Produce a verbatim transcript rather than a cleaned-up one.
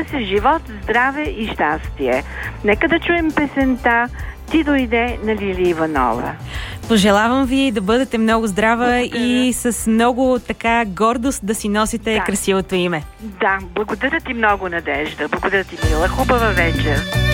се живот, здраве и щастие. Нека да чуем песента "Ти дойде" на Лили Иванова. Пожелавам ви да бъдете много здрава. Благодаря. И с много така гордост да си носите да. красивото име. Да, благодаря ти много, Надежда. Благодаря ти, мила. Хубава вечер.